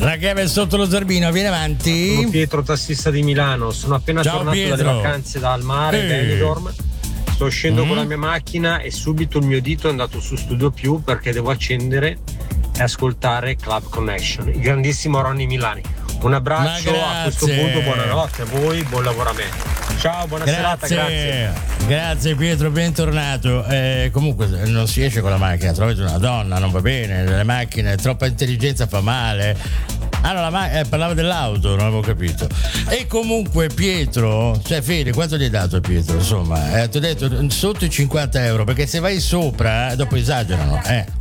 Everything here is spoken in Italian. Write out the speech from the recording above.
La chiave è sotto lo zerbino, vieni avanti. Sono Pietro, tassista di Milano. Sono appena Ciao, tornato Pietro. dalle vacanze dal mare, Benidorm. Sto scendo con la mia macchina e subito il mio dito è andato su Studio Più perché devo accendere e ascoltare Club Connection. Il grandissimo Ronny Milani. Un abbraccio, a questo punto buonanotte a voi, buon lavoro a me. Ciao, buona serata, grazie. Grazie Pietro, bentornato. Comunque non si esce con la macchina, trovate una donna, non va bene, le macchine, troppa intelligenza fa male. Ah no, parlava dell'auto, non avevo capito. E comunque Pietro, cioè Fede, quanto gli hai dato a Pietro? Insomma, ti ho detto sotto i 50 euro, perché se vai sopra dopo esagerano,